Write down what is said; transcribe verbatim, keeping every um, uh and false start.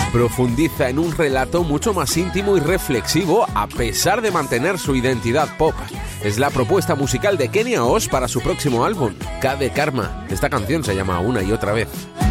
profundiza en un relato mucho más íntimo y reflexivo a pesar de mantener su identidad pop. Es la propuesta musical de Kenia Oz para su próximo álbum, K de Karma. Esta canción se llama Una y Otra Vez.